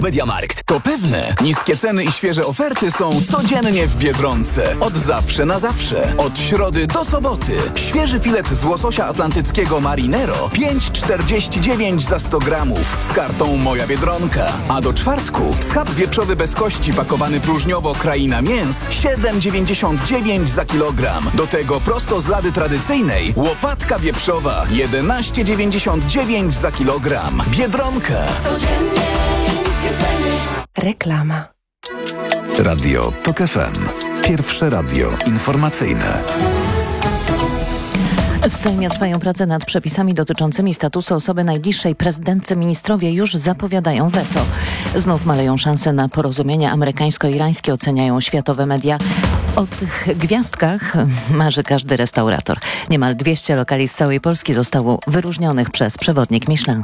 MediaMarkt. To pewne. Niskie ceny i świeże oferty są codziennie w Biedronce. Od zawsze na zawsze. Od środy do soboty. Świeży filet z łososia atlantyckiego Marinero 5,49 za 100 gramów z kartą Moja Biedronka. A do czwartku schab wieprzowy bez kości pakowany próżniowo Kraina Mięs 7,99 za kilogram. Do tego prosto z lady tradycyjnej łopatka wieprzowa 11,99 za kilogram. Biedronka. Codziennie. Reklama. Radio TOK FM. Pierwsze radio informacyjne. W Sejmie trwają prace nad przepisami dotyczącymi statusu osoby najbliższej. Prezydency, ministrowie już zapowiadają weto. Znów maleją szanse na porozumienie amerykańsko-irańskie, oceniają światowe media. O tych gwiazdkach marzy każdy restaurator. Niemal 200 lokali z całej Polski zostało wyróżnionych przez przewodnik Michelin.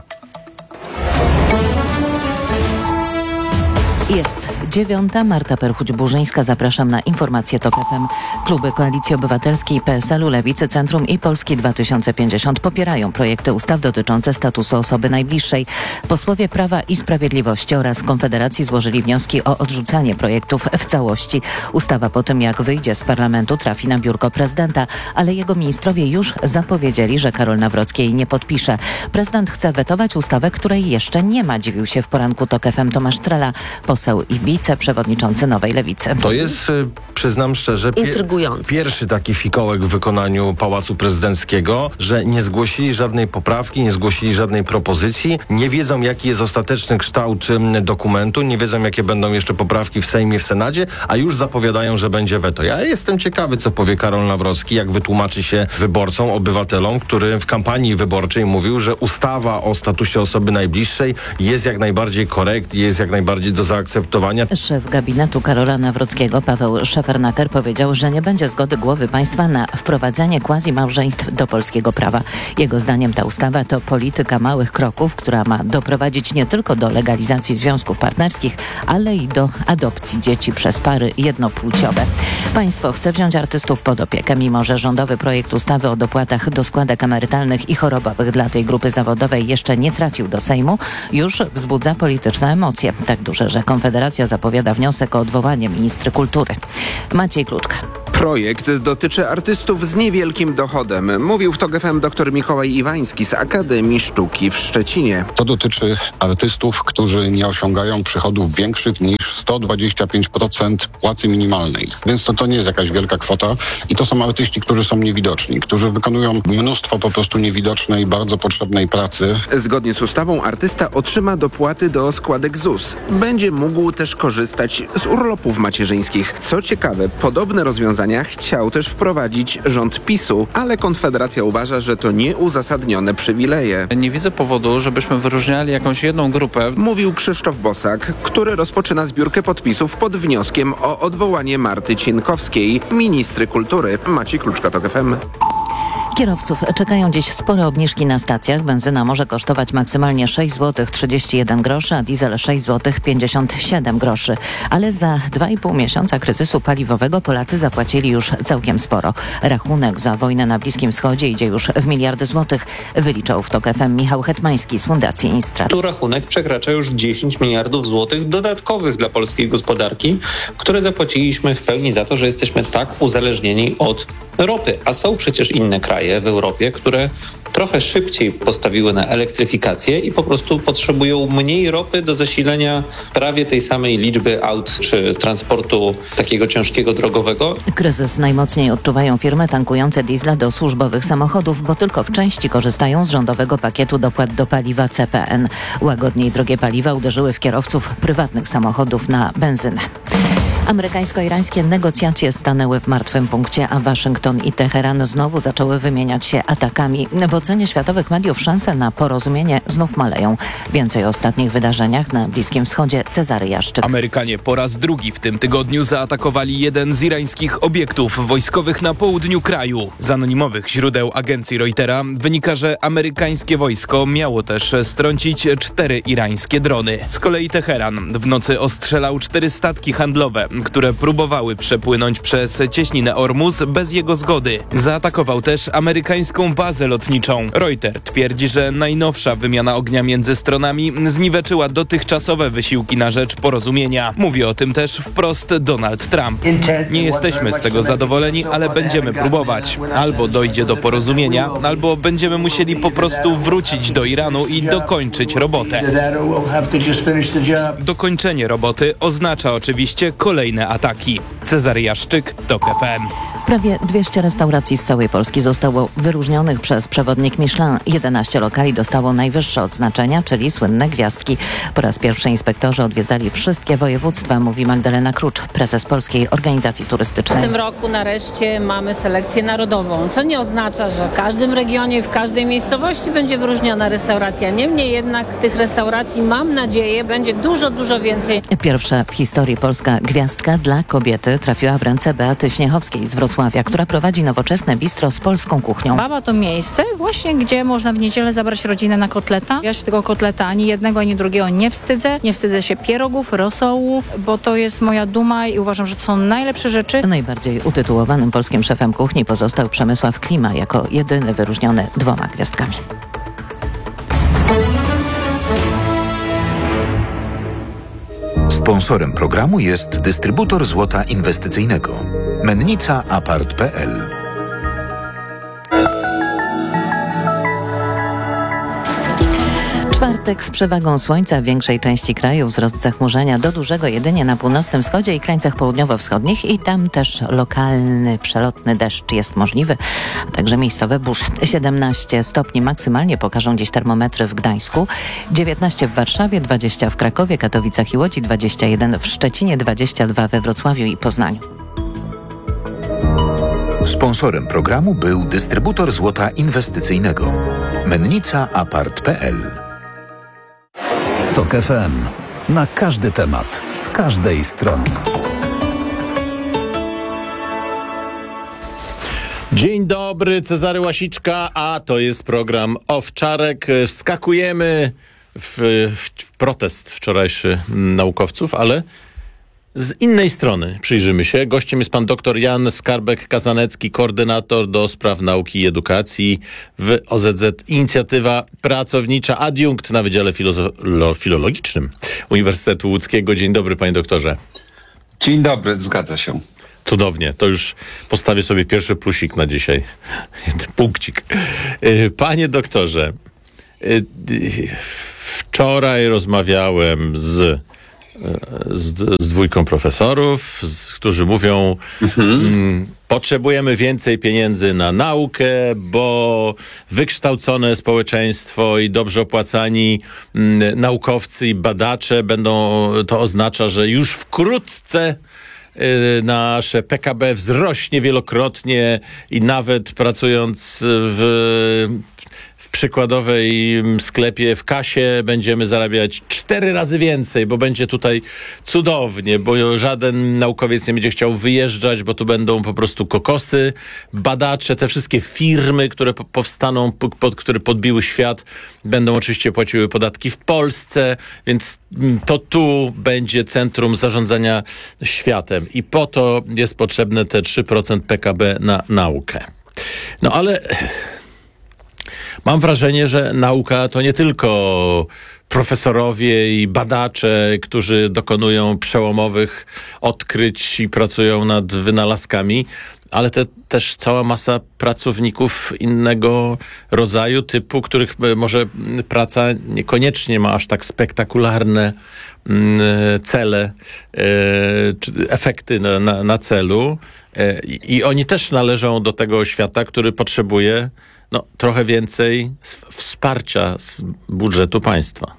Jest 9. Marta Perchuć-Burzyńska. Zapraszam na informacje TOK FM. Kluby Koalicji Obywatelskiej, PSL-u, Lewicy, Centrum i Polski 2050 popierają projekty ustaw dotyczące statusu osoby najbliższej. Posłowie Prawa i Sprawiedliwości oraz Konfederacji złożyli wnioski o odrzucanie projektów w całości. Ustawa po tym, jak wyjdzie z parlamentu, trafi na biurko prezydenta, ale jego ministrowie już zapowiedzieli, że Karol Nawrocki jej nie podpisze. Prezydent chce wetować ustawę, której jeszcze nie ma, dziwił się w poranku TOK FM Tomasz Trela, poseł i wiceprzewodniczący Nowej Lewicy. To jest, przyznam szczerze, pierwszy taki fikołek w wykonaniu Pałacu Prezydenckiego, że nie zgłosili żadnej poprawki, nie zgłosili żadnej propozycji, nie wiedzą, jaki jest ostateczny kształt dokumentu, nie wiedzą, jakie będą jeszcze poprawki w Sejmie, w Senacie, a już zapowiadają, że będzie weto. Ja jestem ciekawy, co powie Karol Nawrocki, jak wytłumaczy się wyborcom, obywatelom, który w kampanii wyborczej mówił, że ustawa o statusie osoby najbliższej jest jak najbardziej jest jak najbardziej do zaakceptowania. Szef gabinetu Karola Nawrockiego, Paweł Szefernaker, powiedział, że nie będzie zgody głowy państwa na wprowadzenie quasi-małżeństw do polskiego prawa. Jego zdaniem ta ustawa to polityka małych kroków, która ma doprowadzić nie tylko do legalizacji związków partnerskich, ale i do adopcji dzieci przez pary jednopłciowe. Państwo chce wziąć artystów pod opiekę, mimo że rządowy projekt ustawy o dopłatach do składek emerytalnych i chorobowych dla tej grupy zawodowej jeszcze nie trafił do Sejmu, już wzbudza polityczne emocje. Tak duże, że Konfederacja zapowiada wniosek o odwołanie ministry kultury. Maciej Kluczka. Projekt dotyczy artystów z niewielkim dochodem. Mówił w TOK FM dr Mikołaj Iwański z Akademii Sztuki w Szczecinie. To dotyczy artystów, którzy nie osiągają przychodów większych niż 125% płacy minimalnej. Więc to nie jest jakaś wielka kwota i to są artyści, którzy są niewidoczni, którzy wykonują mnóstwo po prostu niewidocznej, bardzo potrzebnej pracy. Zgodnie z ustawą artysta otrzyma dopłaty do składek ZUS. Będzie mógł też korzystać z urlopów macierzyńskich. Co ciekawe, podobne rozwiązania chciał też wprowadzić rząd PiS-u, ale Konfederacja uważa, że to nieuzasadnione przywileje. Nie widzę powodu, żebyśmy wyróżniali jakąś jedną grupę. Mówił Krzysztof Bosak, który rozpoczyna zbiórkę podpisów pod wnioskiem o odwołanie Marty Cienkowskiej, ministry kultury. Maciej Kluczka, TOK FM. Kierowców czekają dziś spore obniżki na stacjach. Benzyna może kosztować maksymalnie 6 zł 31 groszy, a diesel 6 zł 57 groszy. Ale za 2,5 miesiąca kryzysu paliwowego Polacy zapłacili już całkiem sporo. Rachunek za wojnę na Bliskim Wschodzie idzie już w miliardy złotych, wyliczał w TOK FM Michał Hetmański z Fundacji Instrat. Tu rachunek przekracza już 10 miliardów złotych dodatkowych dla polskiej gospodarki, które zapłaciliśmy w pełni za to, że jesteśmy tak uzależnieni od ropy. A są przecież inne kraje w Europie, które trochę szybciej postawiły na elektryfikację i po prostu potrzebują mniej ropy do zasilenia prawie tej samej liczby aut czy transportu takiego ciężkiego drogowego. Kryzys najmocniej odczuwają firmy tankujące diesla do służbowych samochodów, bo tylko w części korzystają z rządowego pakietu dopłat do paliwa CPN. Łagodniej drogie paliwa uderzyły w kierowców prywatnych samochodów na benzynę. Amerykańsko-irańskie negocjacje stanęły w martwym punkcie, a Waszyngton i Teheran znowu zaczęły wymieniać się atakami. W ocenie światowych mediów szanse na porozumienie znów maleją. Więcej o ostatnich wydarzeniach na Bliskim Wschodzie. Cezary Jaszczyk. Amerykanie po raz drugi w tym tygodniu zaatakowali jeden z irańskich obiektów wojskowych na południu kraju. Z anonimowych źródeł agencji Reutera wynika, że amerykańskie wojsko miało też strącić 4 irańskie drony. Z kolei Teheran w nocy ostrzelał 4 statki handlowe które próbowały przepłynąć przez cieśninę Ormus bez jego zgody. Zaatakował też amerykańską bazę lotniczą. Reuters twierdzi, że najnowsza wymiana ognia między stronami zniweczyła dotychczasowe wysiłki na rzecz porozumienia. Mówi o tym też wprost Donald Trump. Nie jesteśmy z tego zadowoleni, ale będziemy próbować. Albo dojdzie do porozumienia, albo będziemy musieli po prostu wrócić do Iranu i dokończyć robotę. Dokończenie roboty oznacza oczywiście kolejne ataki. Cezary Jaszczyk, TOK FM. Prawie 200 restauracji z całej Polski zostało wyróżnionych przez przewodnik Michelin. 11 lokali dostało najwyższe odznaczenia, czyli słynne gwiazdki. Po raz pierwszy inspektorzy odwiedzali wszystkie województwa, mówi Magdalena Krucz, prezes Polskiej Organizacji Turystycznej. W tym roku nareszcie mamy selekcję narodową, co nie oznacza, że w każdym regionie, w każdej miejscowości będzie wyróżniona restauracja. Niemniej jednak tych restauracji, mam nadzieję, będzie dużo więcej. Pierwsza w historii polska gwiazdka dla kobiety trafiła w ręce Beaty Śniechowskiej z Wrocławia, która prowadzi nowoczesne bistro z polską kuchnią. Baba to miejsce właśnie, gdzie można w niedzielę zabrać rodzinę na kotleta. Ja się tego kotleta ani jednego, ani drugiego nie wstydzę. Nie wstydzę się pierogów, rosołu, bo to jest moja duma i uważam, że to są najlepsze rzeczy. Najbardziej utytułowanym polskim szefem kuchni pozostał Przemysław Klima, jako jedyny wyróżniony 2 gwiazdkami. Sponsorem programu jest dystrybutor złota inwestycyjnego Mennica Apart.pl. Czwartek z przewagą słońca w większej części kraju, wzrost zachmurzenia do dużego jedynie na północnym wschodzie i krańcach południowo-wschodnich i tam też lokalny, przelotny deszcz jest możliwy, a także miejscowe burze. 17 stopni maksymalnie pokażą dziś termometry w Gdańsku, 19 w Warszawie, 20 w Krakowie, Katowicach i Łodzi, 21 w Szczecinie, 22 we Wrocławiu i Poznaniu. Sponsorem programu był dystrybutor złota inwestycyjnego Mennica Apart.pl. TOK FM. Na każdy temat, z każdej strony. Dzień dobry, Cezary Łasiczka, a to jest program Owczarek. Wskakujemy w protest wczorajszy naukowców, ale z innej strony przyjrzymy się. Gościem jest pan dr Jan Skarbek-Kazanecki, koordynator do spraw nauki i edukacji w OZZ Inicjatywa Pracownicza, adiunkt na Wydziale Filologicznym Uniwersytetu Łódzkiego. Dzień dobry, panie doktorze. Dzień dobry, zgadza się. Cudownie, to już postawię sobie pierwszy plusik na dzisiaj. Punkcik. Panie doktorze, wczoraj rozmawiałem z dwójką profesorów, którzy mówią, potrzebujemy więcej pieniędzy na naukę, bo wykształcone społeczeństwo i dobrze opłacani naukowcy i badacze to oznacza, że już wkrótce nasze PKB wzrośnie wielokrotnie i nawet pracując w przykładowej sklepie w kasie będziemy zarabiać 4 razy więcej, bo będzie tutaj cudownie, bo żaden naukowiec nie będzie chciał wyjeżdżać, bo tu będą po prostu kokosy, badacze, te wszystkie firmy, które powstaną, które podbiły świat, będą oczywiście płaciły podatki w Polsce, więc to tu będzie centrum zarządzania światem i po to jest potrzebne te 3% PKB na naukę. No ale mam wrażenie, że nauka to nie tylko profesorowie i badacze, którzy dokonują przełomowych odkryć i pracują nad wynalazkami, ale też cała masa pracowników innego rodzaju, typu, których może praca niekoniecznie ma aż tak spektakularne cele, czy efekty na celu. I oni też należą do tego świata, który potrzebuje trochę więcej wsparcia z budżetu państwa.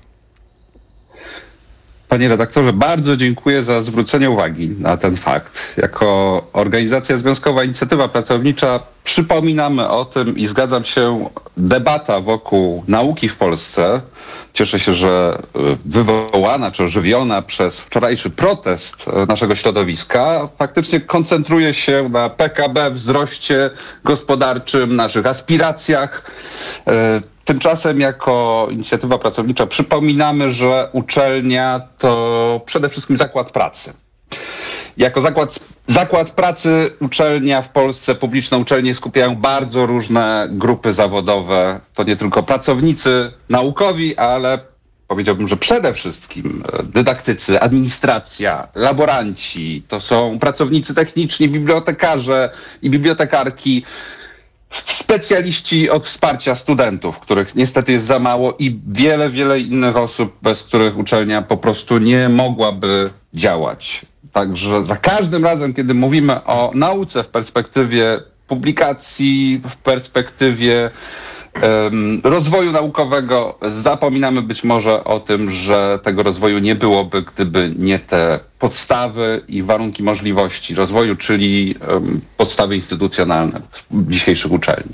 Panie redaktorze, bardzo dziękuję za zwrócenie uwagi na ten fakt. Jako organizacja związkowa Inicjatywa Pracownicza przypominamy o tym i zgadzam się, debata wokół nauki w Polsce, cieszę się, że wywołana czy ożywiona przez wczorajszy protest naszego środowiska, faktycznie koncentruje się na PKB, wzroście gospodarczym, naszych aspiracjach. Tymczasem jako Inicjatywa Pracownicza przypominamy, że uczelnia to przede wszystkim zakład pracy. jako zakład pracy uczelnia w Polsce, publiczne uczelnie skupiają bardzo różne grupy zawodowe. To nie tylko pracownicy naukowi, ale powiedziałbym, że przede wszystkim dydaktycy, administracja, laboranci, to są pracownicy techniczni, bibliotekarze i bibliotekarki, specjaliści od wsparcia studentów, których niestety jest za mało i wiele, wiele innych osób, bez których uczelnia po prostu nie mogłaby działać. Także za każdym razem, kiedy mówimy o nauce w perspektywie publikacji, w perspektywie rozwoju naukowego, zapominamy być może o tym, że tego rozwoju nie byłoby, gdyby nie te podstawy i warunki możliwości rozwoju, czyli podstawy instytucjonalne dzisiejszych uczelni.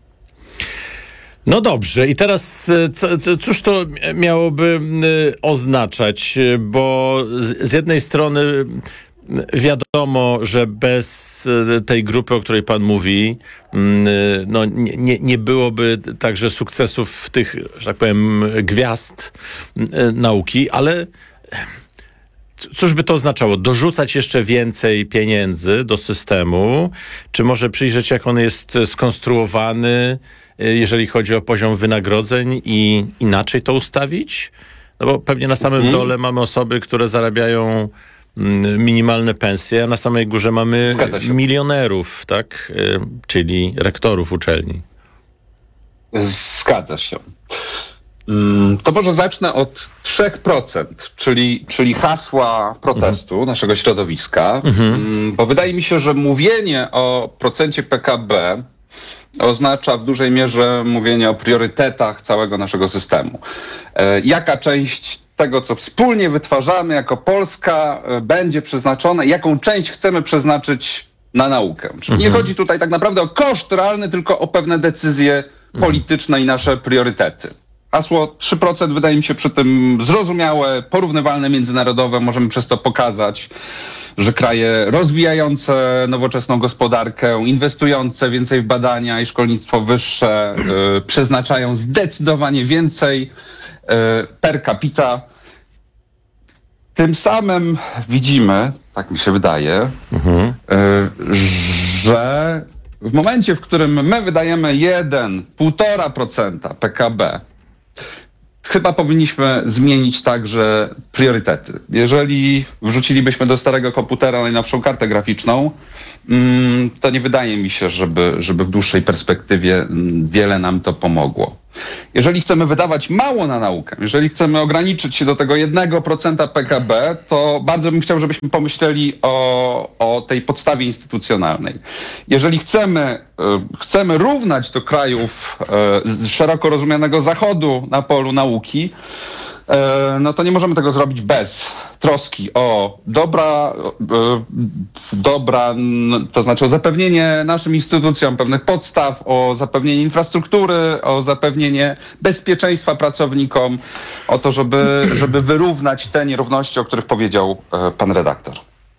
No dobrze, i teraz cóż to miałoby oznaczać? Bo z jednej strony wiadomo, że bez tej grupy, o której pan mówi, no nie byłoby także sukcesów w tych, że tak powiem, gwiazd nauki, ale cóż by to oznaczało? Dorzucać jeszcze więcej pieniędzy do systemu? Czy może przyjrzeć, jak on jest skonstruowany, jeżeli chodzi o poziom wynagrodzeń i inaczej to ustawić? No bo pewnie na samym dole mamy osoby, które zarabiają minimalne pensje, a na samej górze mamy milionerów, tak? Czyli rektorów uczelni. Zgadza się. To może zacznę od 3%, czyli hasła protestu naszego środowiska, bo wydaje mi się, że mówienie o procencie PKB oznacza w dużej mierze mówienie o priorytetach całego naszego systemu. Jaka część tego, co wspólnie wytwarzamy jako Polska, będzie przeznaczone, jaką część chcemy przeznaczyć na naukę. Czyli nie chodzi tutaj tak naprawdę o koszt realny, tylko o pewne decyzje polityczne i nasze priorytety. Hasło 3% wydaje mi się przy tym zrozumiałe, porównywalne, międzynarodowe. Możemy przez to pokazać, że kraje rozwijające nowoczesną gospodarkę, inwestujące więcej w badania i szkolnictwo wyższe przeznaczają zdecydowanie więcej per capita. Tym samym widzimy, tak mi się wydaje, że w momencie, w którym my wydajemy 1,5% PKB, chyba powinniśmy zmienić także priorytety. Jeżeli wrzucilibyśmy do starego komputera najnowszą kartę graficzną, to nie wydaje mi się, żeby w dłuższej perspektywie wiele nam to pomogło. Jeżeli chcemy wydawać mało na naukę, jeżeli chcemy ograniczyć się do tego 1% PKB, to bardzo bym chciał, żebyśmy pomyśleli o tej podstawie instytucjonalnej. Jeżeli chcemy równać do krajów szeroko rozumianego Zachodu na polu nauki, no to nie możemy tego zrobić bez troski o dobra, to znaczy o zapewnienie naszym instytucjom pewnych podstaw, o zapewnienie infrastruktury, o zapewnienie bezpieczeństwa pracownikom, o to, żeby wyrównać te nierówności, o których powiedział pan redaktor.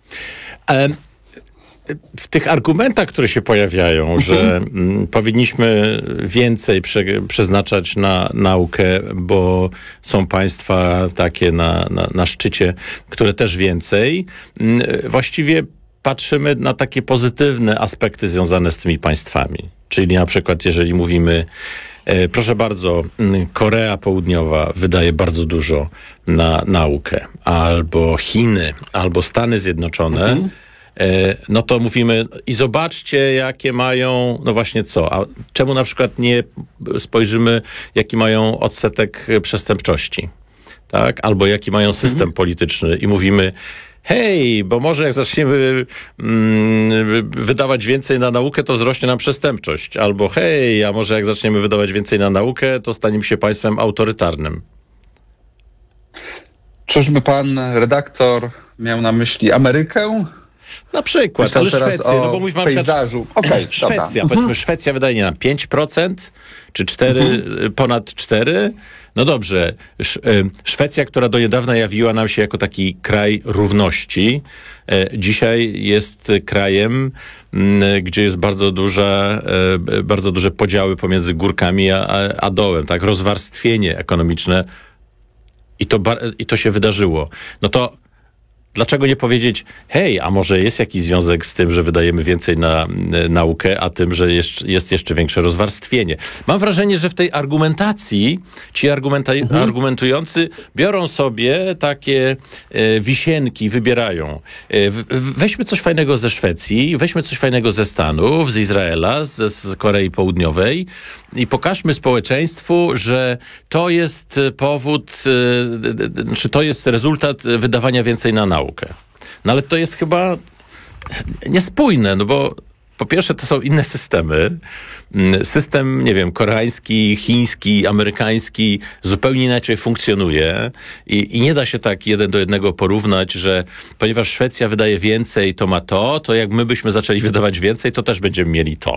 W tych argumentach, które się pojawiają, że powinniśmy więcej przeznaczać na naukę, bo są państwa takie na szczycie, które też więcej, właściwie patrzymy na takie pozytywne aspekty związane z tymi państwami. Czyli na przykład, jeżeli mówimy, proszę bardzo, Korea Południowa wydaje bardzo dużo na naukę, albo Chiny, albo Stany Zjednoczone, no to mówimy i zobaczcie, jakie mają, no właśnie co, a czemu na przykład nie spojrzymy, jaki mają odsetek przestępczości, tak? Albo jaki mają system polityczny i mówimy, hej, bo może jak zaczniemy wydawać więcej na naukę, to wzrośnie nam przestępczość. Albo hej, a może jak zaczniemy wydawać więcej na naukę, to staniemy się państwem autorytarnym. Czyżby pan redaktor miał na myśli Amerykę? Na przykład, ale Szwecję, no bo mówimy na przykład Szwecja, powiedzmy Szwecja wydaje nam 5%, czy 4, ponad 4. No dobrze, Szwecja, która do niedawna jawiła nam się jako taki kraj równości, dzisiaj jest krajem, gdzie jest bardzo duże podziały pomiędzy górkami a dołem, tak, rozwarstwienie ekonomiczne i to się wydarzyło. No to Dlaczego nie powiedzieć, hej, a może jest jakiś związek z tym, że wydajemy więcej na naukę, a tym, że jest jeszcze większe rozwarstwienie. Mam wrażenie, że w tej argumentacji ci argumentujący biorą sobie takie wisienki, wybierają. Weźmy coś fajnego ze Szwecji, weźmy coś fajnego ze Stanów, z Izraela, z Korei Południowej i pokażmy społeczeństwu, że to jest powód, czy to jest rezultat wydawania więcej na naukę. No ale to jest chyba niespójne, no bo po pierwsze to są inne systemy. System, nie wiem, koreański, chiński, amerykański zupełnie inaczej funkcjonuje i nie da się tak 1 do 1 porównać, że ponieważ Szwecja wydaje więcej, to ma to jak my byśmy zaczęli wydawać więcej, to też będziemy mieli to.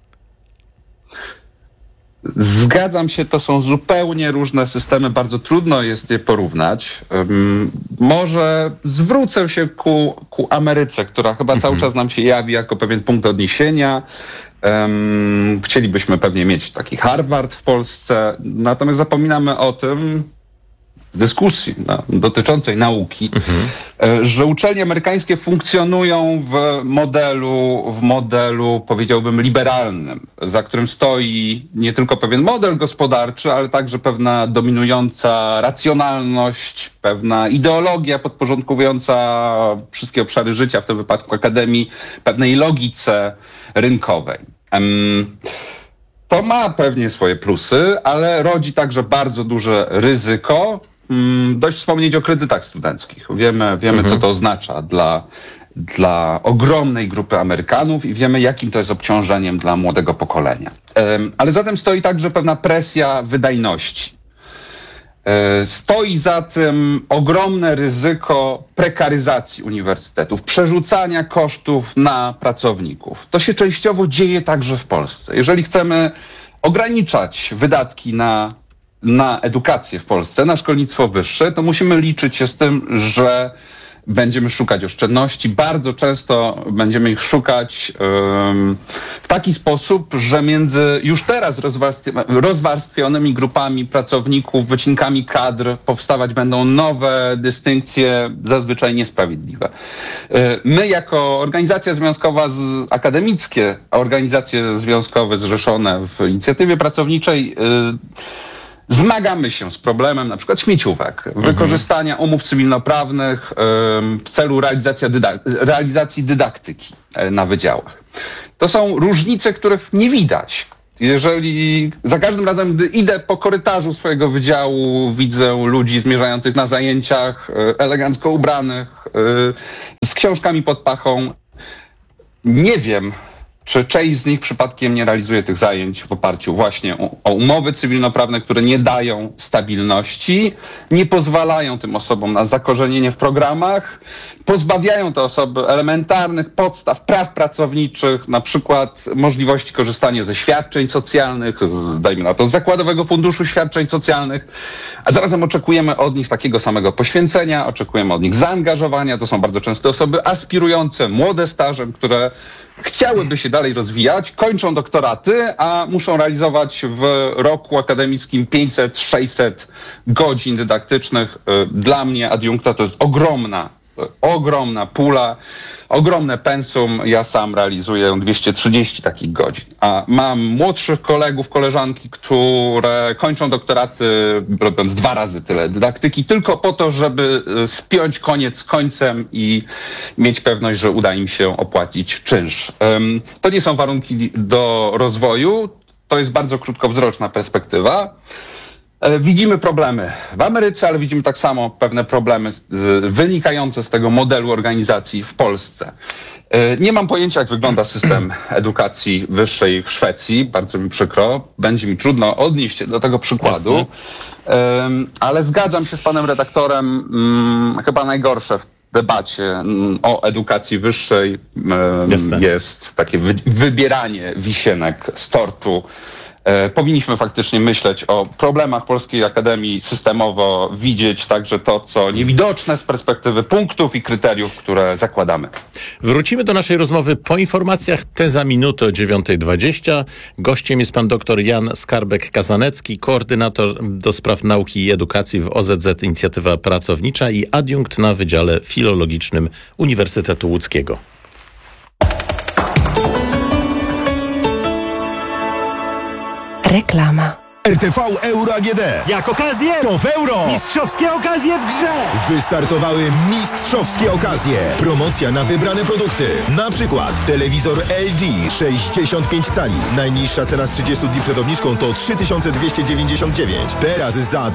Zgadzam się, to są zupełnie różne systemy, bardzo trudno jest je porównać. Może zwrócę się ku Ameryce, która chyba cały czas nam się jawi jako pewien punkt odniesienia. Chcielibyśmy pewnie mieć taki Harvard w Polsce, natomiast zapominamy o tym, dyskusji dotyczącej nauki, że uczelnie amerykańskie funkcjonują w modelu, powiedziałbym, liberalnym, za którym stoi nie tylko pewien model gospodarczy, ale także pewna dominująca racjonalność, pewna ideologia podporządkowująca wszystkie obszary życia, w tym wypadku akademii, pewnej logice rynkowej. To ma pewnie swoje plusy, ale rodzi także bardzo duże ryzyko. Dość wspomnieć o kredytach studenckich. Wiemy co to oznacza dla ogromnej grupy Amerykanów i wiemy, jakim to jest obciążeniem dla młodego pokolenia. Ale za tym stoi także pewna presja wydajności. Stoi za tym ogromne ryzyko prekaryzacji uniwersytetów, przerzucania kosztów na pracowników. To się częściowo dzieje także w Polsce. Jeżeli chcemy ograniczać wydatki na edukację w Polsce, na szkolnictwo wyższe, to musimy liczyć się z tym, że będziemy szukać oszczędności. Bardzo często będziemy ich szukać w taki sposób, że między już teraz rozwarstwionymi grupami pracowników, wycinkami kadr powstawać będą nowe dystynkcje, zazwyczaj niesprawiedliwe. My jako organizacja związkowa akademickie, organizacje związkowe zrzeszone w inicjatywie pracowniczej zmagamy się z problemem na przykład śmieciówek, wykorzystania umów cywilnoprawnych w celu realizacji dydaktyki na wydziałach. To są różnice, których nie widać. Jeżeli za każdym razem, gdy idę po korytarzu swojego wydziału, widzę ludzi zmierzających na zajęciach, elegancko ubranych, z książkami pod pachą, nie wiem, czy część z nich przypadkiem nie realizuje tych zajęć w oparciu właśnie o umowy cywilnoprawne, które nie dają stabilności, nie pozwalają tym osobom na zakorzenienie w programach, pozbawiają te osoby elementarnych podstaw praw pracowniczych, na przykład możliwości korzystania ze świadczeń socjalnych, dajmy na to z Zakładowego Funduszu Świadczeń Socjalnych, a zarazem oczekujemy od nich takiego samego poświęcenia, oczekujemy od nich zaangażowania. To są bardzo często osoby aspirujące, młode stażem, które chciałyby się dalej rozwijać, kończą doktoraty, a muszą realizować w roku akademickim 500-600 godzin dydaktycznych. Dla mnie adiunkta to jest ogromna pula, ogromne pensum. Ja sam realizuję 230 takich godzin. A mam młodszych kolegów, koleżanki, które kończą doktoraty robiąc 2 razy tyle dydaktyki, tylko po to, żeby spiąć koniec z końcem i mieć pewność, że uda im się opłacić czynsz. To nie są warunki do rozwoju. To jest bardzo krótkowzroczna perspektywa. Widzimy problemy w Ameryce, ale widzimy tak samo pewne problemy wynikające z tego modelu organizacji w Polsce. Nie mam pojęcia, jak wygląda system edukacji wyższej w Szwecji. Bardzo mi przykro. Będzie mi trudno odnieść się do tego przykładu. Ale zgadzam się z panem redaktorem. Chyba najgorsze w debacie o edukacji wyższej jest takie wybieranie wisienek z tortu Powinniśmy faktycznie myśleć o problemach Polskiej Akademii systemowo, widzieć także to, co niewidoczne z perspektywy punktów i kryteriów, które zakładamy. Wrócimy do naszej rozmowy po informacjach, te za minutę o 9:20. Gościem jest pan dr Jan Skarbek-Kazanecki, koordynator do spraw nauki i edukacji w OZZ Inicjatywa Pracownicza i adiunkt na Wydziale Filologicznym Uniwersytetu Łódzkiego. Reklama. RTV Euro AGD. Jak okazję? To w euro. Mistrzowskie okazje w grze. Wystartowały mistrzowskie okazje. Promocja na wybrane produkty. Na przykład telewizor LG 65 cali. Najniższa cena z 30 dni przed obniżką to 3299. Teraz za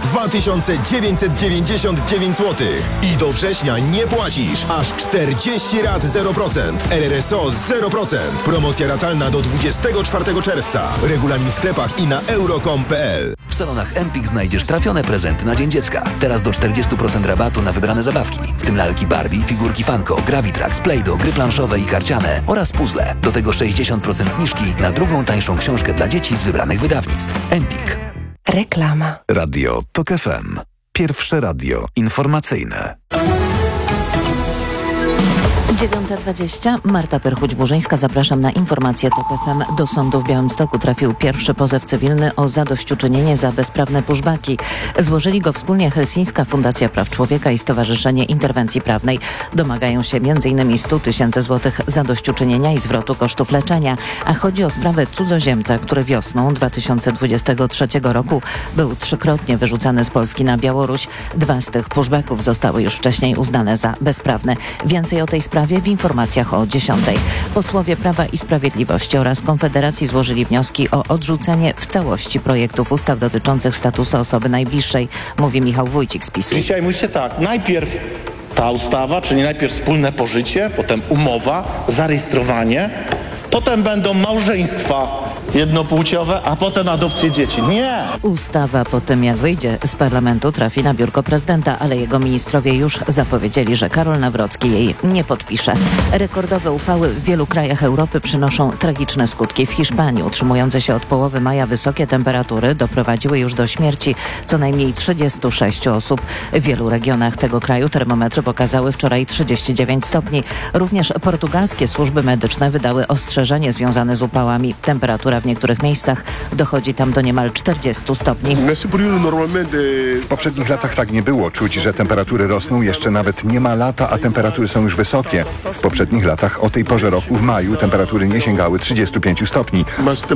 2999 zł. I do września nie płacisz. Aż 40 rat 0%. RRSO 0%. Promocja ratalna do 24 czerwca. Regulamin w sklepach i na euro.com.pl. W salonach Empik znajdziesz trafione prezenty na Dzień Dziecka. Teraz do 40% rabatu na wybrane zabawki, w tym lalki Barbie, figurki Funko, Gravitrax, Play-Doh, gry planszowe i karciane oraz puzzle. Do tego 60% zniżki na drugą tańszą książkę dla dzieci z wybranych wydawnictw. Empik. Reklama. Radio TOK FM. Pierwsze radio informacyjne. 9:20. Marta Perchuć-Burzyńska. Zapraszam na informację TOK FM. Do sądu w Białymstoku trafił pierwszy pozew cywilny o zadośćuczynienie za bezprawne pushbacki. Złożyli go wspólnie Helsińska Fundacja Praw Człowieka i Stowarzyszenie Interwencji Prawnej. Domagają się m.in. 100 000 złotych zadośćuczynienia i zwrotu kosztów leczenia. A chodzi o sprawę cudzoziemca, który wiosną 2023 roku był 3-krotnie wyrzucany z Polski na Białoruś. 2 z tych pushbacków zostały już wcześniej uznane za bezprawne. Więcej o tej sprawie w informacjach o 10:00. Posłowie Prawa i Sprawiedliwości oraz Konfederacji złożyli wnioski o odrzucenie w całości projektów ustaw dotyczących statusu osoby najbliższej, mówi Michał Wójcik z PiS-u. Dzisiaj mówicie tak, najpierw ta ustawa, czyli najpierw wspólne pożycie, potem umowa, zarejestrowanie, potem będą małżeństwa jednopłciowe, a potem adopcje dzieci. Nie! Ustawa po tym, jak wyjdzie z parlamentu, trafi na biurko prezydenta, ale jego ministrowie już zapowiedzieli, że Karol Nawrocki jej nie podpisze. Rekordowe upały w wielu krajach Europy przynoszą tragiczne skutki. W Hiszpanii utrzymujące się od połowy maja wysokie temperatury doprowadziły już do śmierci co najmniej 36 osób. W wielu regionach tego kraju termometry pokazały wczoraj 39 stopni. Również portugalskie służby medyczne wydały ostrzeżenie związane z upałami. Temperatura w niektórych miejscach dochodzi tam do niemal 40 stopni. W poprzednich latach tak nie było. Czuć, że temperatury rosną. Jeszcze nawet nie ma lata, a temperatury są już wysokie. W poprzednich latach o tej porze roku w maju temperatury nie sięgały 35 stopni.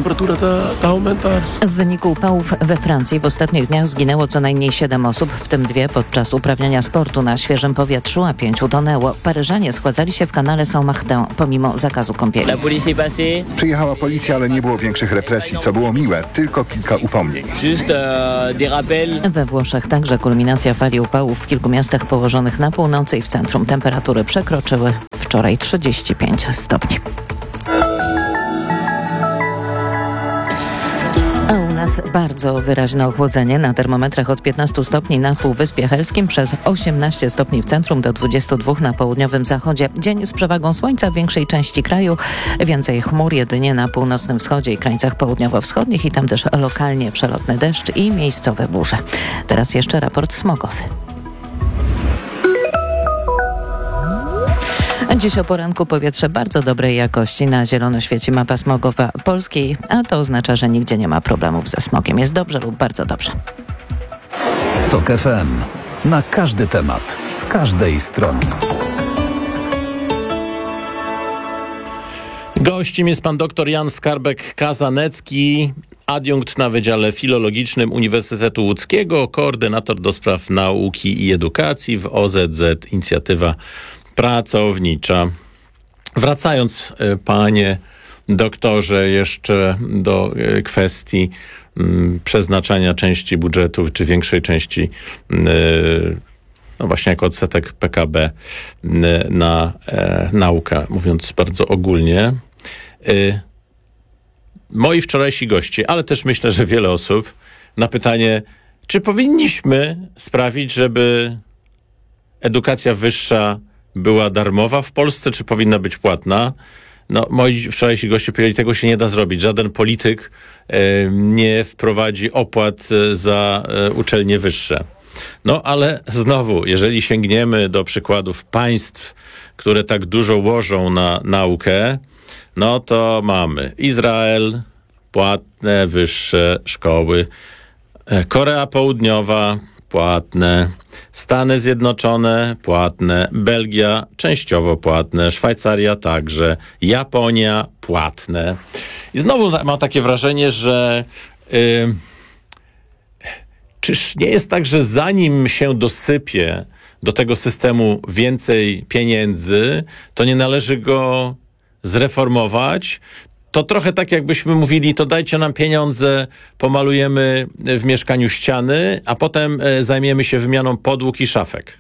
W wyniku upałów we Francji w ostatnich dniach zginęło co najmniej 7 osób, w tym 2 podczas uprawiania sportu na świeżym powietrzu, a 5 utonęło. Paryżanie schładzali się w kanale Saint-Martin pomimo zakazu kąpieli. Przyjechała policja, ale nie było większych represji, co było miłe. Tylko kilka upomnień. We Włoszech także kulminacja fali upałów w kilku miastach położonych na północy i w centrum. Temperatury przekroczyły wczoraj 35 stopni. A u nas bardzo wyraźne ochłodzenie. Na termometrach od 15 stopni na Półwyspie Helskim, przez 18 stopni w centrum do 22 na południowym zachodzie. Dzień z przewagą słońca w większej części kraju. Więcej chmur jedynie na północnym wschodzie i krańcach południowo-wschodnich i tam też lokalnie przelotny deszcz i miejscowe burze. Teraz jeszcze raport smogowy. Dziś o poranku powietrze bardzo dobrej jakości. Na zielono świeci mapa smogowa Polski, a to oznacza, że nigdzie nie ma problemów ze smogiem. Jest dobrze lub bardzo dobrze. TOK FM. Na każdy temat, z każdej strony. Gościem jest pan dr Jan Skarbek-Kazanecki, adiunkt na Wydziale Filologicznym Uniwersytetu Łódzkiego, koordynator do spraw nauki i edukacji w OZZ Inicjatywa Pracownicza. Wracając, panie doktorze, jeszcze do kwestii przeznaczania części budżetu, czy większej części, no właśnie jako odsetek PKB na naukę, mówiąc bardzo ogólnie. Moi wczorajsi goście, ale też myślę, że wiele osób, na pytanie, czy powinniśmy sprawić, żeby edukacja wyższa była darmowa w Polsce, czy powinna być płatna, moi wczorajsi goście powiedzieli, tego się nie da zrobić. Żaden polityk nie wprowadzi opłat za uczelnie wyższe. Ale znowu, jeżeli sięgniemy do przykładów państw, które tak dużo łożą na naukę, to mamy Izrael, płatne wyższe szkoły, Korea Południowa, płatne, Stany Zjednoczone, płatne, Belgia, częściowo płatne, Szwajcaria także, Japonia, płatne. I znowu mam takie wrażenie, że czyż nie jest tak, że zanim się dosypie do tego systemu więcej pieniędzy, to nie należy go zreformować? To trochę tak, jakbyśmy mówili, to dajcie nam pieniądze, pomalujemy w mieszkaniu ściany, a potem zajmiemy się wymianą podłóg i szafek.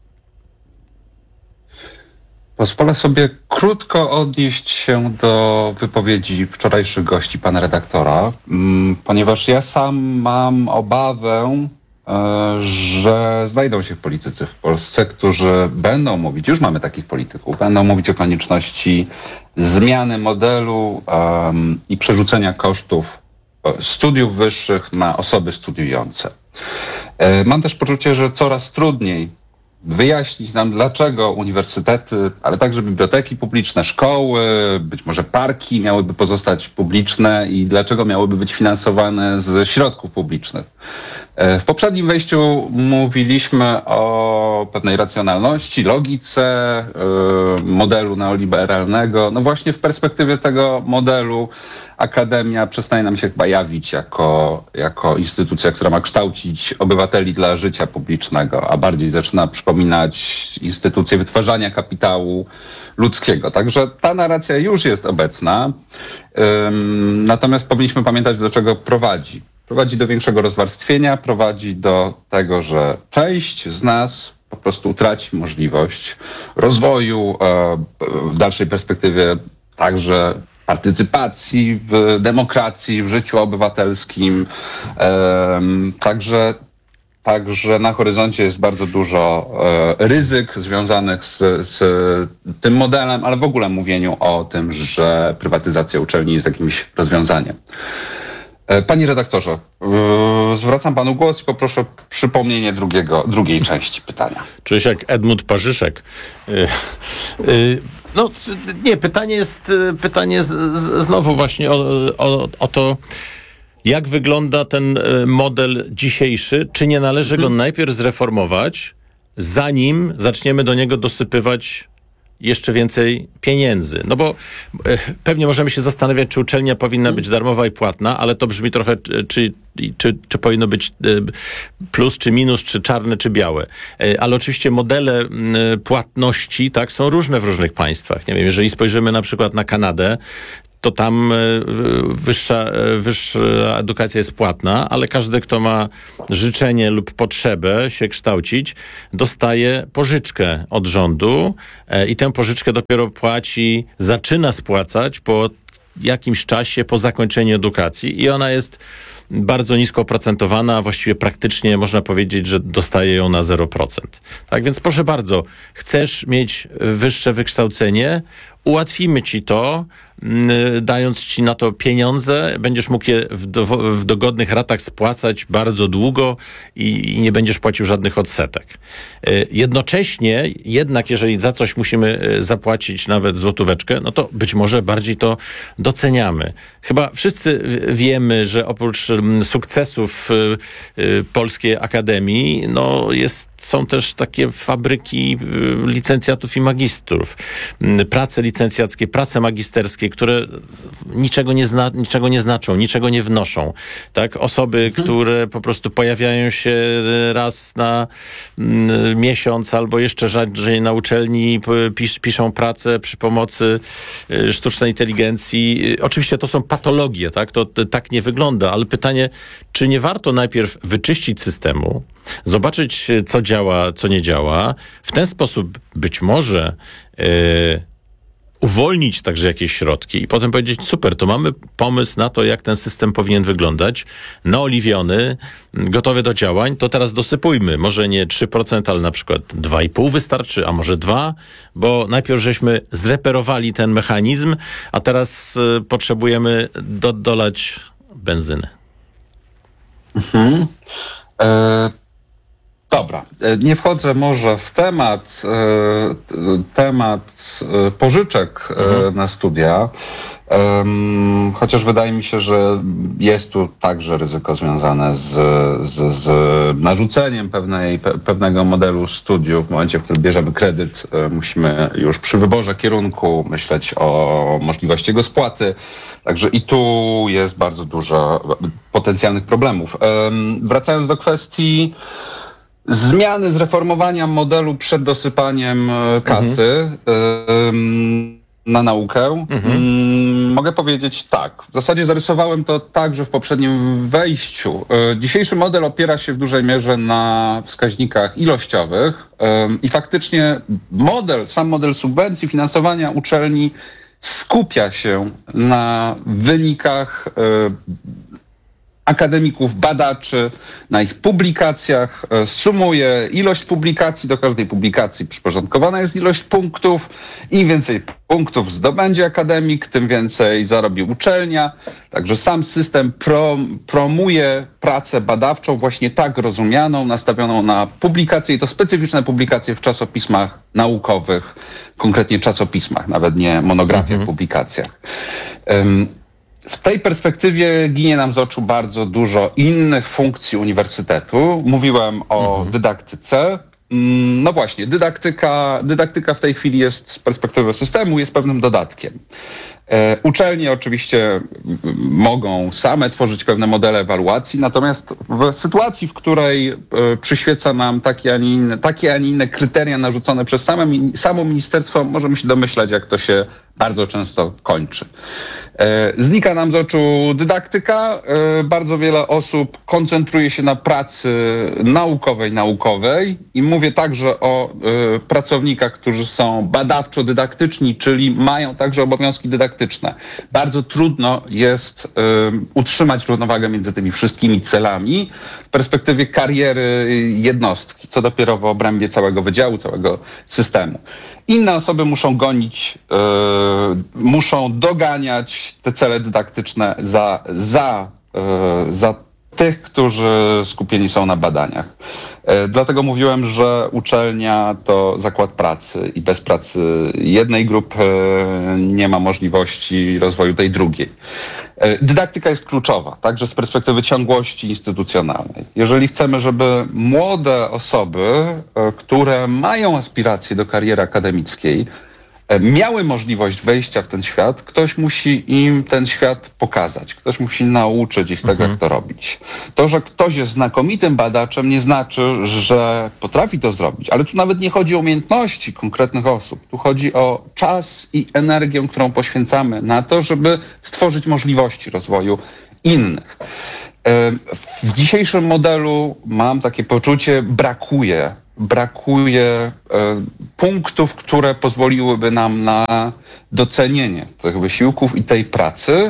Pozwolę sobie krótko odnieść się do wypowiedzi wczorajszych gości pana redaktora, ponieważ ja sam mam obawę, że znajdą się politycy w Polsce, którzy będą mówić, już mamy takich polityków, będą mówić o konieczności zmiany modelu i przerzucenia kosztów studiów wyższych na osoby studiujące. Mam też poczucie, że coraz trudniej wyjaśnić nam, dlaczego uniwersytety, ale także biblioteki publiczne, szkoły, być może parki miałyby pozostać publiczne i dlaczego miałyby być finansowane ze środków publicznych. W poprzednim wejściu mówiliśmy o pewnej racjonalności, logice modelu neoliberalnego. Właśnie w perspektywie tego modelu akademia przestaje nam się chyba jawić jako instytucja, która ma kształcić obywateli dla życia publicznego, a bardziej zaczyna przypominać instytucję wytwarzania kapitału ludzkiego. Także ta narracja już jest obecna, natomiast powinniśmy pamiętać, do czego prowadzi. Prowadzi do większego rozwarstwienia, prowadzi do tego, że część z nas po prostu utraci możliwość rozwoju, w dalszej perspektywie także partycypacji w demokracji, w życiu obywatelskim. Także na horyzoncie jest bardzo dużo ryzyk związanych z tym modelem, ale w ogóle mówieniu o tym, że prywatyzacja uczelni jest jakimś rozwiązaniem. Panie redaktorze, zwracam panu głos i poproszę o przypomnienie drugiej części pytania. Czuję się jak Edmund Parzyszek. Pytanie znowu właśnie o to, jak wygląda ten model dzisiejszy. Czy nie należy go najpierw zreformować, zanim zaczniemy do niego dosypywać jeszcze więcej pieniędzy? Bo pewnie możemy się zastanawiać, czy uczelnia powinna być darmowa i płatna, ale to brzmi trochę, czy powinno być plus, czy minus, czy czarne, czy białe. Ale oczywiście modele płatności są różne w różnych państwach. Nie wiem, jeżeli spojrzymy na przykład na Kanadę, to tam wyższa edukacja jest płatna, ale każdy, kto ma życzenie lub potrzebę się kształcić, dostaje pożyczkę od rządu i tę pożyczkę dopiero zaczyna spłacać po jakimś czasie, po zakończeniu edukacji i ona jest bardzo nisko oprocentowana, a właściwie praktycznie można powiedzieć, że dostaje ją na 0%. Tak więc proszę bardzo, chcesz mieć wyższe wykształcenie, ułatwimy ci to, dając ci na to pieniądze, będziesz mógł je w dogodnych ratach spłacać bardzo długo i nie będziesz płacił żadnych odsetek. Jednocześnie, jednak jeżeli za coś musimy zapłacić nawet złotóweczkę, to być może bardziej to doceniamy. Chyba wszyscy wiemy, że oprócz sukcesów Polskiej Akademii, są też takie fabryki licencjatów i magistrów. Prace licencjackie, prace magisterskie, które niczego nie znaczą, niczego nie wnoszą. Tak? Osoby, które po prostu pojawiają się raz na miesiąc albo jeszcze rzadziej na uczelni, piszą pracę przy pomocy sztucznej inteligencji. Oczywiście to są patologie, tak? To tak nie wygląda, ale pytanie, czy nie warto najpierw wyczyścić systemu, zobaczyć, co działa, co nie działa. W ten sposób być może uwolnić także jakieś środki i potem powiedzieć, super, to mamy pomysł na to, jak ten system powinien wyglądać, naoliwiony, gotowy do działań, to teraz dosypujmy. Może nie 3%, ale na przykład 2,5 wystarczy, a może 2%, bo najpierw żeśmy zreperowali ten mechanizm, a teraz potrzebujemy dolać benzyny. Dobra, nie wchodzę może w temat pożyczek na studia, chociaż wydaje mi się, że jest tu także ryzyko związane z narzuceniem pewnego modelu studiów. W momencie, w którym bierzemy kredyt, musimy już przy wyborze kierunku myśleć o możliwości jego spłaty. Także i tu jest bardzo dużo potencjalnych problemów. Wracając do kwestii zmiany, zreformowania modelu przed dosypaniem kasy na naukę, mogę powiedzieć tak. W zasadzie zarysowałem to także w poprzednim wejściu. Dzisiejszy model opiera się w dużej mierze na wskaźnikach ilościowych i faktycznie sam model subwencji, finansowania uczelni skupia się na wynikach akademików, badaczy, na ich publikacjach, sumuje ilość publikacji, do każdej publikacji przyporządkowana jest ilość punktów. Im więcej punktów zdobędzie akademik, tym więcej zarobi uczelnia. Także sam system promuje pracę badawczą właśnie tak rozumianą, nastawioną na publikacje i to specyficzne publikacje w czasopismach naukowych, konkretnie czasopismach, nawet nie monografiach, publikacjach. W tej perspektywie ginie nam z oczu bardzo dużo innych funkcji uniwersytetu. Mówiłem o dydaktyce. No właśnie, dydaktyka w tej chwili jest z perspektywy systemu, jest pewnym dodatkiem. Uczelnie oczywiście mogą same tworzyć pewne modele ewaluacji, natomiast w sytuacji, w której przyświeca nam takie, a nie inne kryteria narzucone przez samo ministerstwo, możemy się domyślać, jak to się bardzo często kończy. Znika nam z oczu dydaktyka. Bardzo wiele osób koncentruje się na pracy naukowej i mówię także o pracownikach, którzy są badawczo-dydaktyczni, czyli mają także obowiązki dydaktyczne. Bardzo trudno jest utrzymać równowagę między tymi wszystkimi celami w perspektywie kariery jednostki, co dopiero w obrębie całego wydziału, całego systemu. Inne osoby muszą doganiać te cele dydaktyczne za tych, którzy skupieni są na badaniach. Dlatego mówiłem, że uczelnia to zakład pracy i bez pracy jednej grupy nie ma możliwości rozwoju tej drugiej. Dydaktyka jest kluczowa, także z perspektywy ciągłości instytucjonalnej. Jeżeli chcemy, żeby młode osoby, które mają aspiracje do kariery akademickiej, miały możliwość wejścia w ten świat, ktoś musi im ten świat pokazać. Ktoś musi nauczyć ich tego, jak to robić. To, że ktoś jest znakomitym badaczem, nie znaczy, że potrafi to zrobić. Ale tu nawet nie chodzi o umiejętności konkretnych osób. Tu chodzi o czas i energię, którą poświęcamy na to, żeby stworzyć możliwości rozwoju innych. W dzisiejszym modelu mam takie poczucie, brakuje punktów, które pozwoliłyby nam na docenienie tych wysiłków i tej pracy.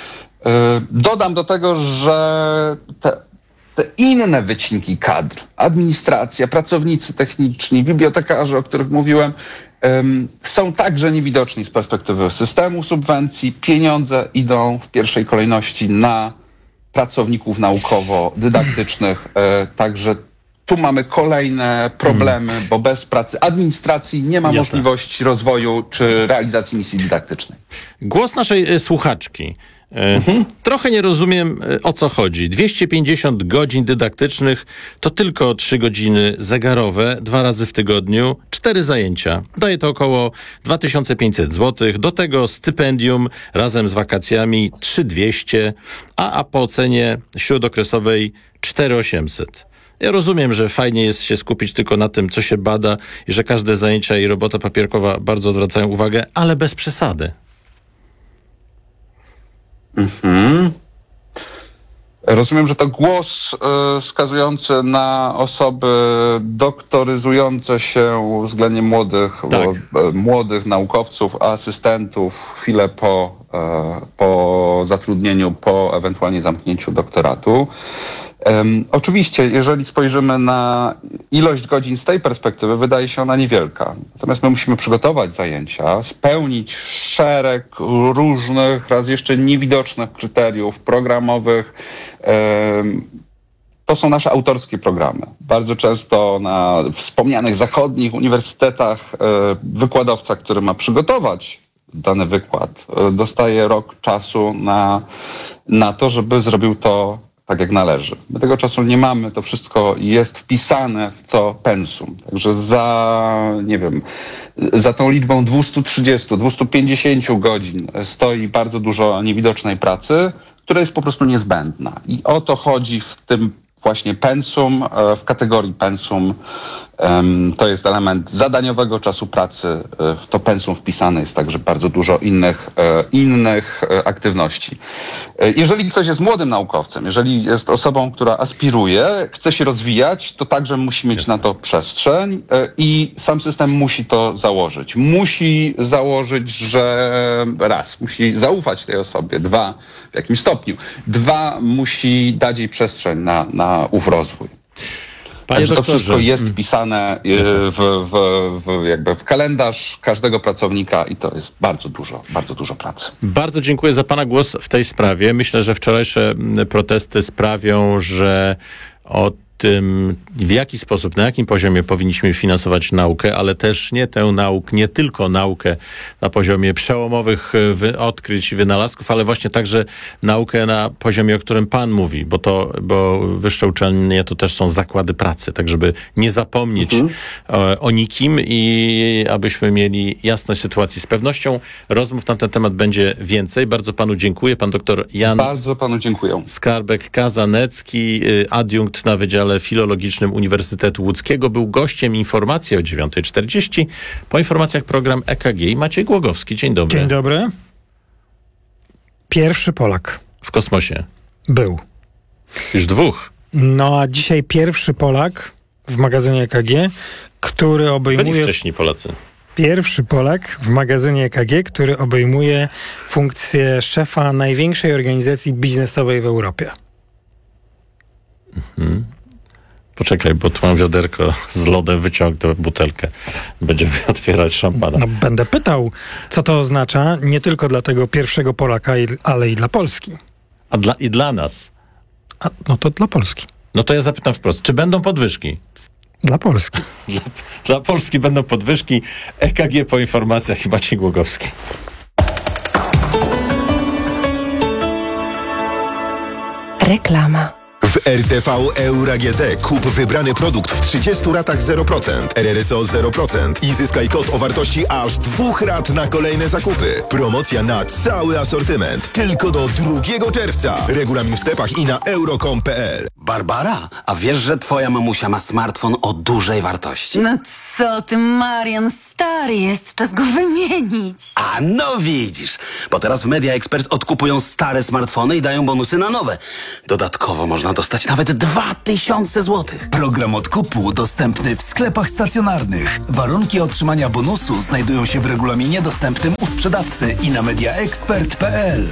Dodam do tego, że te inne wycinki kadr, administracja, pracownicy techniczni, bibliotekarze, o których mówiłem, są także niewidoczni z perspektywy systemu subwencji. Pieniądze idą w pierwszej kolejności na pracowników naukowo-dydaktycznych, także tu mamy kolejne problemy, bo bez pracy administracji nie ma możliwości rozwoju czy realizacji misji dydaktycznej. Głos naszej słuchaczki. Trochę nie rozumiem, o co chodzi. 250 godzin dydaktycznych to tylko 3 godziny zegarowe, 2 razy w tygodniu, 4 zajęcia. Daje to około 2500 zł. Do tego stypendium razem z wakacjami 3200, a po ocenie śródokresowej 4800. Ja rozumiem, że fajnie jest się skupić tylko na tym, co się bada i że każde zajęcia i robota papierkowa bardzo zwracają uwagę, ale bez przesady. Rozumiem, że to głos wskazujący na osoby doktoryzujące się względnie młodych naukowców, asystentów chwilę po zatrudnieniu, po ewentualnie zamknięciu doktoratu. Oczywiście, jeżeli spojrzymy na ilość godzin z tej perspektywy, wydaje się ona niewielka. Natomiast my musimy przygotować zajęcia, spełnić szereg różnych, raz jeszcze niewidocznych kryteriów programowych. To są nasze autorskie programy. Bardzo często na wspomnianych zachodnich uniwersytetach wykładowca, który ma przygotować dany wykład, dostaje rok czasu na to, żeby zrobił to tak jak należy. My tego czasu nie mamy, to wszystko jest wpisane w co pensum. Także za tą liczbą 230, 250 godzin stoi bardzo dużo niewidocznej pracy, która jest po prostu niezbędna. I o to chodzi w tym właśnie pensum, w kategorii pensum. To jest element zadaniowego czasu pracy. W to pensum wpisane jest także bardzo dużo innych aktywności. Jeżeli ktoś jest młodym naukowcem, jeżeli jest osobą, która aspiruje, chce się rozwijać, to także musi mieć na to przestrzeń i sam system musi to założyć. Musi założyć, że musi zaufać tej osobie, w jakimś stopniu, musi dać jej przestrzeń na ów rozwój. Także to wszystko jest wpisane w kalendarz każdego pracownika i to jest bardzo dużo pracy. Bardzo dziękuję za Pana głos w tej sprawie. Myślę, że wczorajsze protesty sprawią, że o tym, w jaki sposób, na jakim poziomie powinniśmy finansować naukę, ale też nie tylko naukę na poziomie przełomowych odkryć i wynalazków, ale właśnie także naukę na poziomie, o którym Pan mówi, bo wyższe uczelnie to też są zakłady pracy, tak żeby nie zapomnieć o nikim i abyśmy mieli jasność sytuacji. Z pewnością rozmów na ten temat będzie więcej. Bardzo Panu dziękuję. Pan doktor Jan Skarbek-Kazanecki, adiunkt na Wydziale Filologicznym Uniwersytetu Łódzkiego, był gościem Informacji o 9:40. Po informacjach program EKG i Maciej Głogowski. Dzień dobry. Dzień dobry. Pierwszy Polak. W kosmosie. Był. Już dwóch. No a dzisiaj pierwszy Polak w magazynie EKG, który obejmuje... Byli wcześniej Polacy. Pierwszy Polak w magazynie EKG, który obejmuje funkcję szefa największej organizacji biznesowej w Europie. Poczekaj, bo tu mam wiaderko z lodem, wyciągnę butelkę. Będziemy otwierać szampana. No, będę pytał, co to oznacza, nie tylko dla tego pierwszego Polaka, ale i dla Polski. I dla nas. No to dla Polski. No to ja zapytam wprost, czy będą podwyżki? Dla Polski. Dla Polski będą podwyżki. EKG po informacjach i Maciej Głogowski. Reklama. W RTV Euro GT kup wybrany produkt w 30 ratach 0%, RRSO 0% i zyskaj kod o wartości aż 2 rat na kolejne zakupy. Promocja na cały asortyment. Tylko do 2 czerwca. Regulamin w sklepach i na euro.com.pl. Barbara, a wiesz, że twoja mamusia ma smartfon o dużej wartości? No co ty, Marian, stary jest, czas go wymienić. A no widzisz, bo teraz w Media Expert odkupują stare smartfony i dają bonusy na nowe. Dodatkowo można dostać nawet 2000 zł. Program odkupu dostępny w sklepach stacjonarnych. Warunki otrzymania bonusu znajdują się w regulaminie dostępnym u sprzedawcy i na mediaexpert.pl.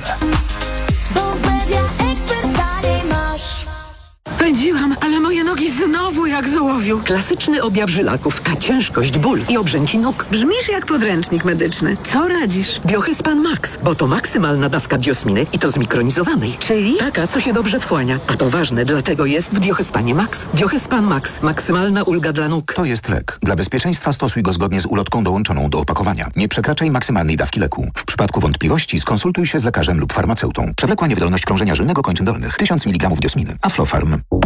Pędziłam, ale moje nogi znowu jak z ołowiu. Klasyczny objaw żylaków, a ciężkość, ból i obrzęki nóg. Brzmisz jak podręcznik medyczny. Co radzisz? Biohyspan Max, bo to maksymalna dawka diosminy i to zmikronizowanej. Czyli? Taka, co się dobrze wchłania. A to ważne, dlatego jest w Biohyspanie Max. Biohyspan Max. Maksymalna ulga dla nóg. To jest lek. Dla bezpieczeństwa stosuj go zgodnie z ulotką dołączoną do opakowania. Nie przekraczaj maksymalnej dawki leku. W przypadku wątpliwości skonsultuj się z lekarzem lub farmaceutą. Przewlekła niewydolność krążenia żylnego kończyn dolnych. 1000 mg diosminy. Aflofarm.